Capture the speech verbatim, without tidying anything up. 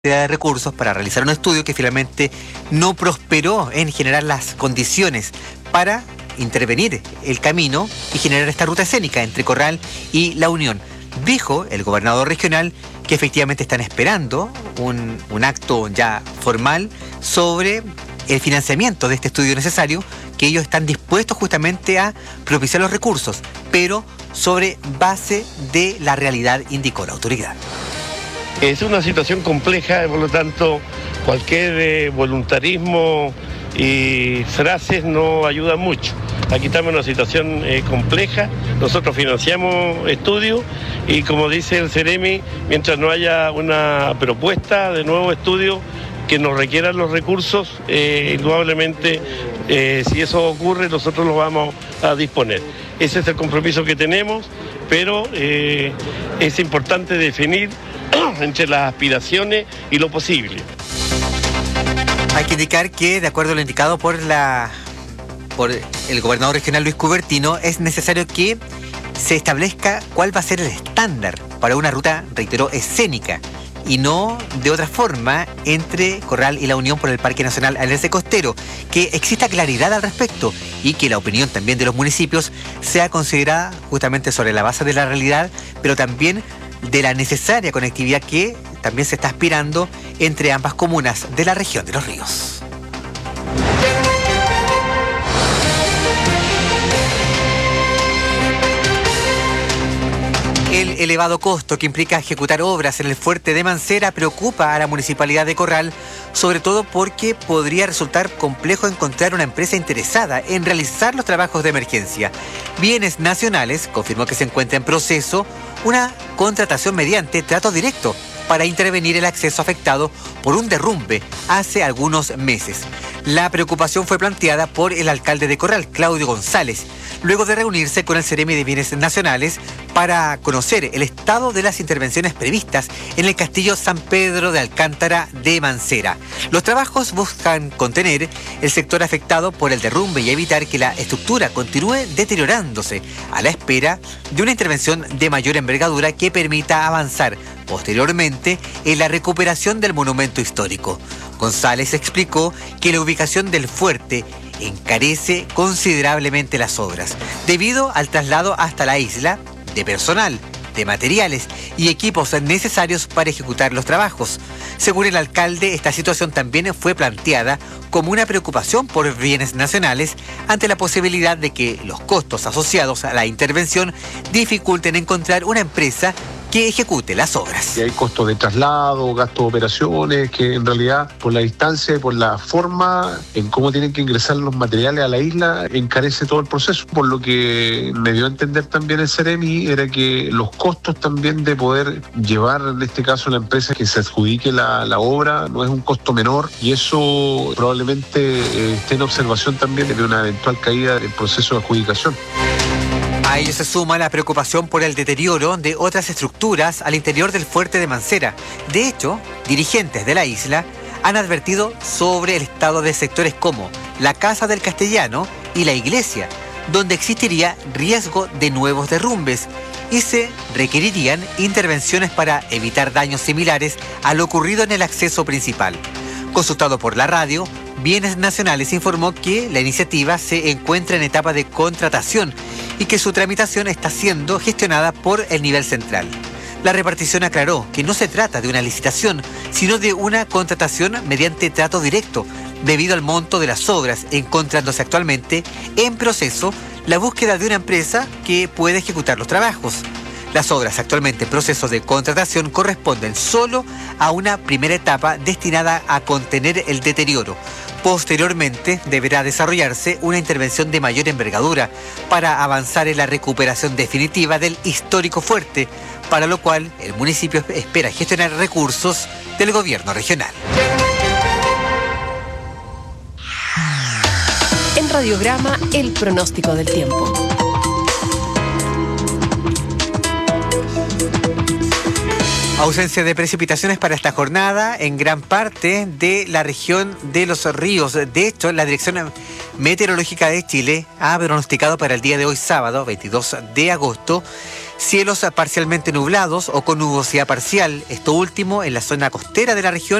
de recursos para realizar un estudio que finalmente no prosperó en generar las condiciones para intervenir el camino y generar esta ruta escénica entre Corral y La Unión. Dijo el gobernador regional que efectivamente están esperando un, un acto ya formal sobre el financiamiento de este estudio necesario, que ellos están dispuestos justamente a propiciar los recursos, pero sobre base de la realidad, indicó la autoridad. Es una situación compleja, por lo tanto, cualquier eh, voluntarismo y frases no ayudan mucho. Aquí estamos en una situación eh, compleja, nosotros financiamos estudios y, como dice el Ceremi, mientras no haya una propuesta de nuevo estudio que nos requieran los recursos, eh, indudablemente, eh, si eso ocurre, nosotros los vamos a disponer. Ese es el compromiso que tenemos, pero eh, es importante definir entre las aspiraciones y lo posible. Hay que indicar que, de acuerdo a lo indicado por la por el gobernador regional Luis Cubertino, es necesario que se establezca cuál va a ser el estándar para una ruta, reitero, escénica, y no de otra forma entre Corral y La Unión por el Parque Nacional Alerce Costero, que exista claridad al respecto y que la opinión también de los municipios sea considerada justamente sobre la base de la realidad, pero también de la necesaria conectividad que también se está aspirando entre ambas comunas de la región de Los Ríos. El elevado costo que implica ejecutar obras en el fuerte de Mancera preocupa a la municipalidad de Corral, sobre todo porque podría resultar complejo encontrar una empresa interesada en realizar los trabajos de emergencia. Bienes Nacionales confirmó que se encuentra en proceso una contratación mediante trato directo para intervenir el acceso afectado por un derrumbe hace algunos meses. La preocupación fue planteada por el alcalde de Corral, Claudio González, luego de reunirse con el Ceremi de Bienes Nacionales para conocer el estado de las intervenciones previstas en el Castillo San Pedro de Alcántara de Mancera. Los trabajos buscan contener el sector afectado por el derrumbe y evitar que la estructura continúe deteriorándose a la espera de una intervención de mayor envergadura que permita avanzar posteriormente en la recuperación del monumento histórico. González explicó que la ubicación del fuerte encarece considerablemente las obras, debido al traslado hasta la isla de personal, de materiales y equipos necesarios para ejecutar los trabajos. Según el alcalde, esta situación también fue planteada como una preocupación por Bienes Nacionales ante la posibilidad de que los costos asociados a la intervención dificulten encontrar una empresa que ejecute las obras. Y hay costos de traslado, gastos de operaciones, que en realidad por la distancia y por la forma en cómo tienen que ingresar los materiales a la isla, encarece todo el proceso. Por lo que me dio a entender también el Ceremi era que los costos también de poder llevar, en este caso, la empresa que se adjudique la, la obra, no es un costo menor, y eso probablemente eh, esté en observación también de una eventual caída del proceso de adjudicación. A ello se suma la preocupación por el deterioro de otras estructuras al interior del fuerte de Mancera. De hecho, dirigentes de la isla han advertido sobre el estado de sectores como la Casa del Castellano y la iglesia, donde existiría riesgo de nuevos derrumbes y se requerirían intervenciones para evitar daños similares a lo ocurrido en el acceso principal. Consultado por la radio, Bienes Nacionales informó que la iniciativa se encuentra en etapa de contratación y que su tramitación está siendo gestionada por el nivel central. La repartición aclaró que no se trata de una licitación, sino de una contratación mediante trato directo, debido al monto de las obras, encontrándose actualmente en proceso la búsqueda de una empresa que pueda ejecutar los trabajos. Las obras actualmente en proceso de contratación corresponden solo a una primera etapa destinada a contener el deterioro. Posteriormente deberá desarrollarse una intervención de mayor envergadura para avanzar en la recuperación definitiva del histórico fuerte, para lo cual el municipio espera gestionar recursos del gobierno regional. En Radiograma, el pronóstico del tiempo. Ausencia de precipitaciones para esta jornada en gran parte de la región de Los Ríos. De hecho, la Dirección Meteorológica de Chile ha pronosticado para el día de hoy, sábado, veintidós de agosto, Cielos parcialmente nublados o con nubosidad parcial, esto último en la zona costera de la región